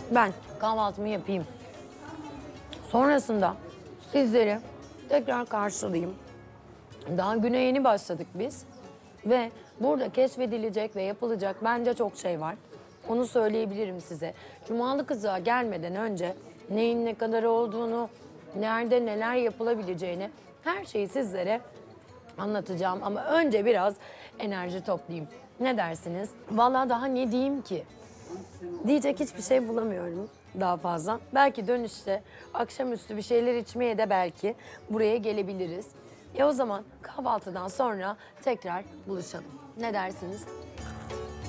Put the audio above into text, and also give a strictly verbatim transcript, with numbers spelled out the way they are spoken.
Ben kahvaltımı yapayım. Sonrasında sizleri tekrar karşılayayım. Daha güne yeni başladık biz. Ve burada keşfedilecek ve yapılacak bence çok şey var. Onu söyleyebilirim size. Cumalı Kızığa gelmeden önce neyin ne kadar olduğunu, nerede neler yapılabileceğini her şeyi sizlere anlatacağım. Ama önce biraz enerji toplayayım. Ne dersiniz? Vallahi daha ne diyeyim ki? Diyecek hiçbir şey bulamıyorum daha fazla. Belki dönüşte akşamüstü bir şeyler içmeye de belki buraya gelebiliriz. E o zaman kahvaltıdan sonra tekrar buluşalım. Ne dersiniz?